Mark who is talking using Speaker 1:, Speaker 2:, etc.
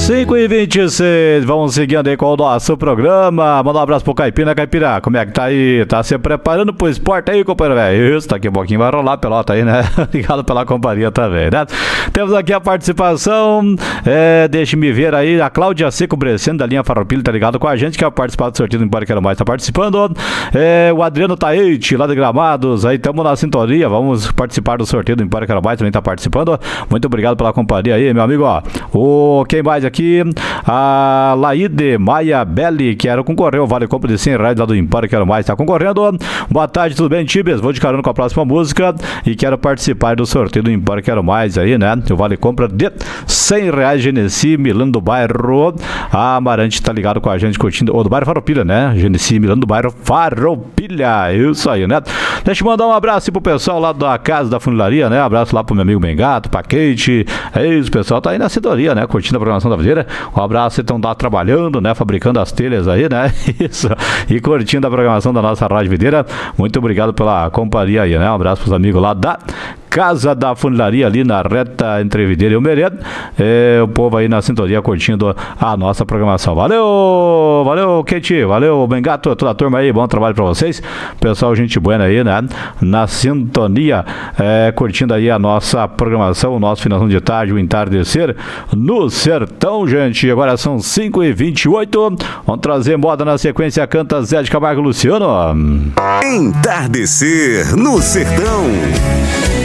Speaker 1: 5h26, vamos seguindo aí com o nosso programa. Manda um abraço pro Caipira, Caipira, como é que tá aí? Tá se preparando pro esporte aí, companheiro velho? Isso, daqui a pouquinho vai rolar a pelota aí, né? Obrigado pela companhia também, né? Temos aqui a participação, deixe-me ver aí, a Cláudia Seco Brescendo da linha Farroupilha tá ligado com a gente, que vai participar do sorteio do Empório Quero Mais, tá participando. O Adriano Taete, lá de Gramados, aí estamos na sintonia, vamos participar do sorteio do Empório Quero Mais, também tá participando. Muito obrigado pela companhia aí, meu amigo, ó. Quem mais aqui? A Laide Maia Belli, que era concorreu, vale compra de R$100 lá do Empório Quero Mais, tá concorrendo. Boa tarde, tudo bem, Tibes? Vou de carona com a próxima música e quero participar do sorteio do Empório Quero Mais aí, né? O vale compra de R$100, Genesi, Milano do bairro. A Amarante tá ligado com a gente, curtindo, ou do bairro Farroupilha, né? Genesi, Milano do bairro Farroupilha, isso aí, né? Deixa eu mandar um abraço pro pessoal lá da Casa da Funilaria, né? Um abraço lá pro meu amigo Mengato, pra Kate, é isso, o pessoal tá aí na sintonia, né? Curtindo a programação da videira. Um abraço, vocês estão lá trabalhando, né? Fabricando as telhas aí, né? Isso, e curtindo a programação da nossa Rádio Videira. Muito obrigado pela companhia aí, né? Um abraço pros amigos lá da Casa da Funilaria, ali na reta entre Videira e o Meredo. O povo aí na sintonia curtindo a nossa programação. Valeu, valeu, Kate, valeu, Bengato, toda a turma aí, bom trabalho pra vocês. Pessoal, gente boa aí, né? Na sintonia, curtindo aí a nossa programação, o nosso finalzão de tarde, o entardecer no sertão, gente. Agora são 5h28. Vamos trazer moda na sequência, canta Zé de Camargo e Luciano.
Speaker 2: Entardecer no sertão.